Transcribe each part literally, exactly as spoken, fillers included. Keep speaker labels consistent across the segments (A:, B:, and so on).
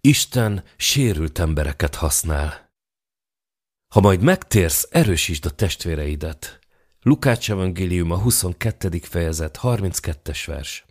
A: Isten sérült embereket használ. Ha majd megtérsz, erősítsd a testvéreidet. Lukács evangéliuma huszonkettedik fejezet harminckettes vers.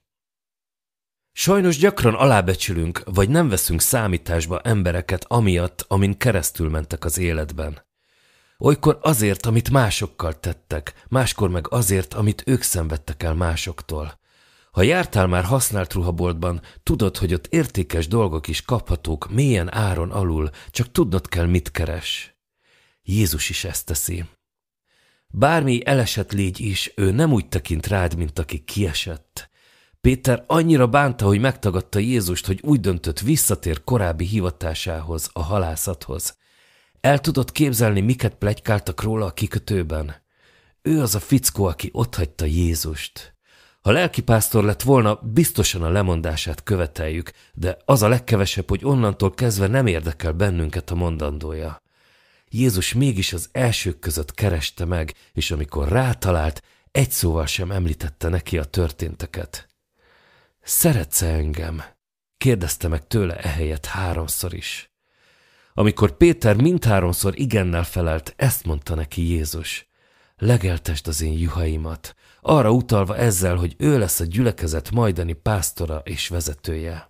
A: Sajnos gyakran alábecsülünk, vagy nem veszünk számításba embereket amiatt, amin keresztül mentek az életben. Olykor azért, amit másokkal tettek, máskor meg azért, amit ők szenvedtek el másoktól. Ha jártál már használt ruhaboltban, tudod, hogy ott értékes dolgok is kaphatók mélyen áron alul, csak tudnod kell, mit keres. Jézus is ezt teszi. Bármi elesett légy is, ő nem úgy tekint rád, mint aki kiesett. Péter annyira bánta, hogy megtagadta Jézust, hogy úgy döntött, visszatér korábbi hivatásához, a halászathoz. El tudod képzelni, miket pletykáltak róla a kikötőben? Ő az a fickó, aki otthagyta Jézust. Ha lelkipásztor lett volna, biztosan a lemondását követeljük, de az a legkevesebb, hogy onnantól kezdve nem érdekel bennünket a mondandója. Jézus mégis az elsők között kereste meg, és amikor rátalált, egy szóval sem említette neki a történteket. Szeretsz-e engem? Kérdezte meg tőle ehelyett háromszor is. Amikor Péter mindháromszor igennel felelt, ezt mondta neki Jézus. Legeltesd az én juhaimat, arra utalva ezzel, hogy ő lesz a gyülekezet majdani pásztora és vezetője.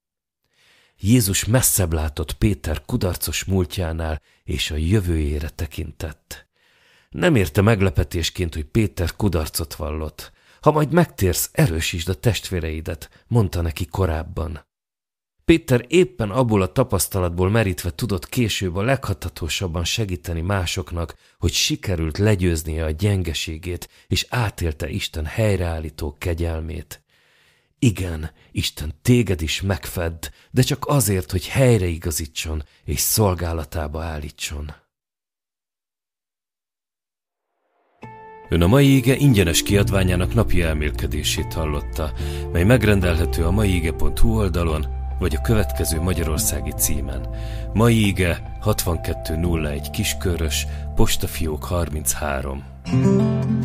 A: Jézus messzebb látott Péter kudarcos múltjánál, és a jövőjére tekintett. Nem érte meglepetésként, hogy Péter kudarcot vallott. Ha majd megtérsz, erősítsd a testvéreidet, mondta neki korábban. Péter éppen abból a tapasztalatból merítve tudott később a leghatatosabban segíteni másoknak, hogy sikerült legyőznie a gyengeségét, és átélte Isten helyreállító kegyelmét. Igen, Isten téged is megfedd, de csak azért, hogy helyreigazítson és szolgálatába állítson. Ön a mai ige ingyenes kiadványának napi elmélkedését hallotta, mely megrendelhető a maiige pont hu oldalon, vagy a következő magyarországi címen. Mai ige hatvankettő nulla egy Kiskörös, postafiók harminchárom.